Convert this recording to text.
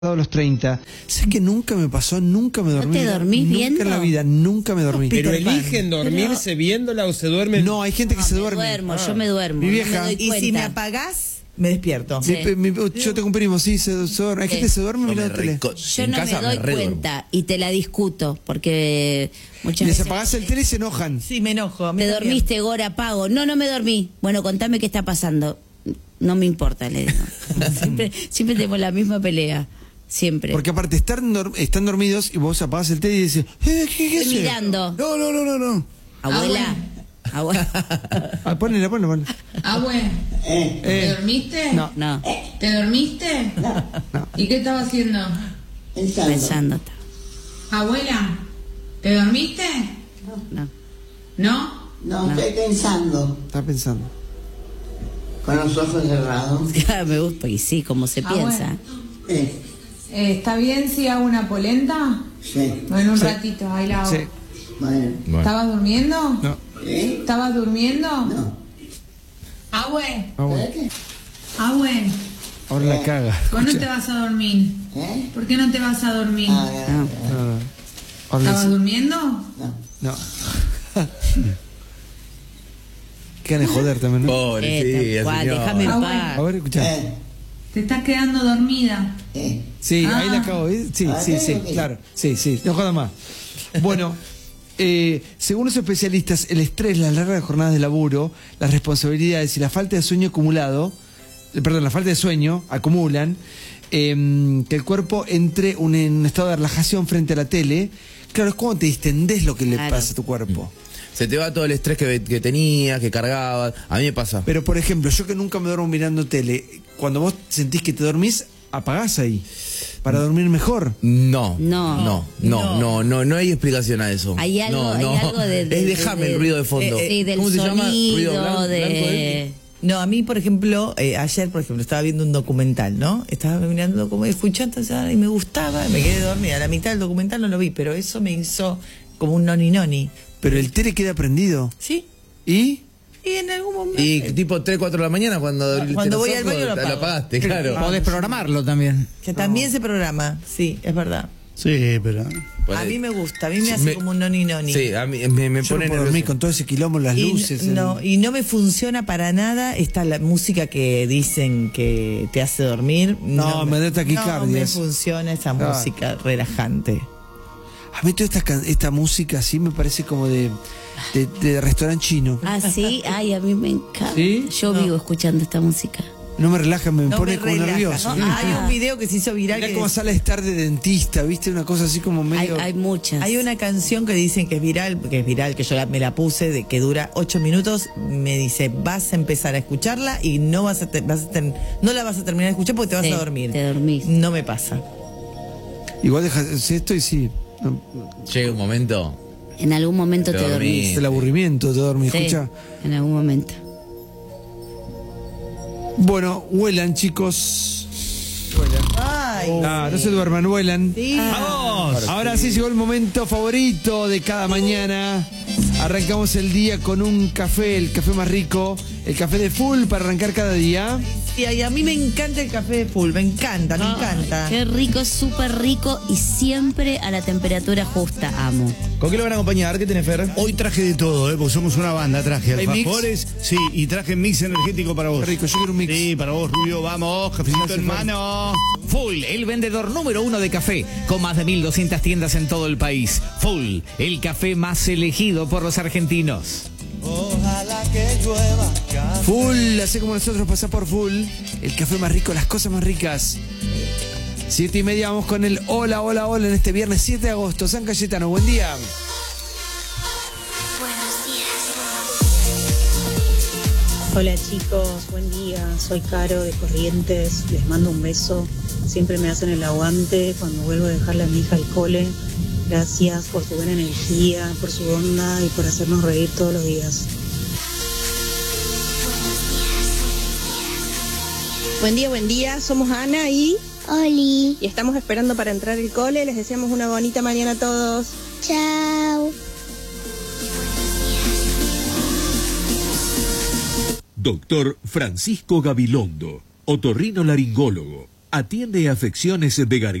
a los 30. ¿Sabes que nunca me pasó? Nunca me dormí. ¿No te dormís nunca viendo? en la vida, nunca me dormí. ¿Pero eligen dormirse viéndola o se duermen? No, hay gente que se duerme. Yo me duermo. Mi vieja. No me doy Y si cuenta. me apagás, me despierto. Sí. Yo tengo un primo, sí, se duerme. Hay gente que se duerme mirando tele. Yo no me doy cuenta y te la discuto porque muchas Les veces apagás el tele y se enojan. Sí, me enojo. a mí te también. dormiste, Gora, apago. No me dormí. Bueno, contame qué está pasando. No me importa, le digo. siempre tenemos la misma pelea. Siempre. Porque aparte están dormidos y vos apagás el tele y dices, ¿qué es Estoy eso? mirando. No. Abuela. Ah, ponela. Abue, ¿te dormiste? No. ¿Te dormiste? No. ¿Y qué estaba haciendo? Pensando. Abuela, ¿te dormiste? No. ¿No? No, estoy pensando, Está pensando. con los ojos cerrados. Me gusta, y sí, como se piensa. ¿Está bien si hago una polenta? Sí, Bueno, un ratito, ahí la hago. Sí. bueno. ¿Estabas durmiendo? No. ¿Estabas durmiendo? No. Abue, Ah, bueno. Abue, Ahora la caga. ¿vos no te vas a dormir? ¿Eh? ¿Por qué no te vas a dormir? No. Ahora ¿Estabas sí. durmiendo? No. Qué ganas de joder también, ¿no? Pobre, Tal cual, señor. déjame en Ah, paz. A ver, escuchá. Te estás quedando dormida. Sí, ahí la cago. Sí, ok. claro. Sí, no joda más. Bueno, según los especialistas, el estrés, las largas jornadas de laburo, las responsabilidades y la falta de sueño la falta de sueño acumulan que el cuerpo entre en un estado de relajación frente a la tele. Claro, es como te distendés lo que le Claro. pasa a tu cuerpo. Se te va todo el estrés que tenías, que cargabas. A mí me pasa. Pero, por ejemplo, yo que nunca me duermo mirando tele, cuando vos sentís que te dormís, apagás ahí. Para dormir mejor. No hay explicación a eso. Hay algo, hay algo de es déjame el ruido de fondo. Sí, del ¿Cómo se llama? sonido, Ruido blanco, de... No, a mí, por ejemplo, ayer, por ejemplo, estaba viendo un documental, ¿no? Estaba mirando, como escuchando y me gustaba, me quedé dormida. A la mitad del documental no lo vi, pero eso me hizo como un noni. Pero el tele queda prendido. ¿Sí? ¿Y? Y en algún momento... Y tipo 3, 4 de la mañana cuando abriste los voy al ojos, baño lo te apago. apagaste, claro. Podés programarlo también. Que también se programa, sí, es verdad. Sí, pero... A mí me gusta, a mí me hace Me- como un noni. Sí, a mí me Yo no pone puedo dormir nervioso. con todo ese quilombo, las luces. Y no me funciona para nada esta la música que dicen que te hace dormir. No, me da taquicardia. No me funciona esa música relajante. A mí toda esta música así me parece como de restaurante chino. Ah, sí, ay, a mí me encanta. ¿Sí? Yo vivo escuchando esta música. No me relaja, me No pone me como relaja. nervioso. No, hay un video que se hizo viral. Mirá que cómo sale a estar de dentista, ¿viste? Una cosa así como medio... Hay muchas. hay una canción que dicen que es viral, que yo me la puse, de que dura 8 minutos. Me dice, vas a empezar a escucharla y no no la vas a terminar de escuchar porque te vas Sí, a dormir. te dormís. No me pasa. Igual dejas esto y sí. Llega un momento. En algún momento Te te dormís. dormís. Es el aburrimiento, te dormís, Sí, escucha. en algún momento. Bueno, huelan, chicos. Ay, No se duerman, huelan. sí. ¡Vamos! Ahora sí llegó el momento favorito de cada mañana. Arrancamos el día con un café, el café más rico, el café de full para arrancar cada día. Y a mí me encanta el café de full, me encanta. Qué rico, súper rico y siempre a la temperatura justa, amo. ¿Con qué lo van a acompañar? ¿Qué tenés, Fer? Hoy traje de todo, porque somos una banda. Traje ¿Hay mix? alfajores, sí, y traje mix energético para vos. Qué rico, yo quiero un mix. Sí, para vos, Rubio, vamos, cafecito en mano. Full, el vendedor número 1 de café, con más de 1.200 tiendas en todo el país. Full, el café más elegido por los argentinos. Full, así como nosotros pasa por full. El café más rico, las cosas más ricas. 7:30 vamos con el hola en este viernes 7 de agosto. San Cayetano, buen día. Hola chicos, buen día, soy Caro de Corrientes, les mando un beso, siempre me hacen el aguante cuando vuelvo a dejarle a mi hija al cole, gracias por su buena energía, por su onda y por hacernos reír todos los días. Buen día, somos Ana y Oli, y estamos esperando para entrar al cole, les deseamos una bonita mañana a todos. chao. Doctor Francisco Gabilondo, otorrinolaringólogo. Atiende afecciones de garganta.